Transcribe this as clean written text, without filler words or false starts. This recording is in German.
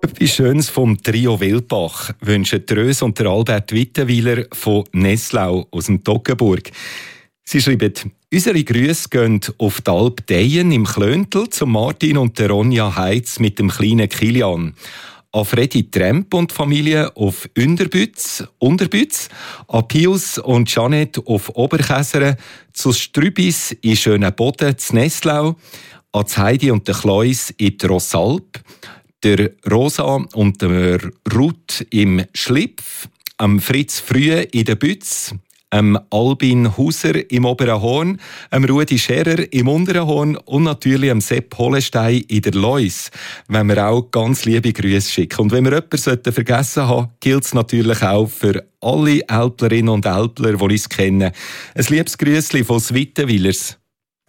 Etwas Schönes vom Trio Wildbach wünschen Rös und der Albert Wittenweiler von Nesslau aus dem Toggenburg. Sie schreiben: Unsere Grüße gehen auf die Alp Deyen im Klöntel zu Martin und der Ronja Heitz mit dem kleinen Kilian. An Freddy Tremp und Familie auf Unterbütz, an Pius und Janet auf Oberkäseren, zu Strübis in Schönenboden zu Nesslau, an Heidi und der Kleus in der Rossalp, der Rosa und der Ruth im Schlipf, am Fritz Frühe in der Bütz, Albin Huser im Oberen Horn, Rudi Scherer im Unteren Horn und natürlich Sepp Holenstein in der Lois, wenn wir auch ganz liebe Grüße schicken. Und wenn wir jemanden vergessen haben, gilt es natürlich auch für alle Älplerinnen und Älpler, die uns kennen. Ein liebes Grüßli von Wittenweilers.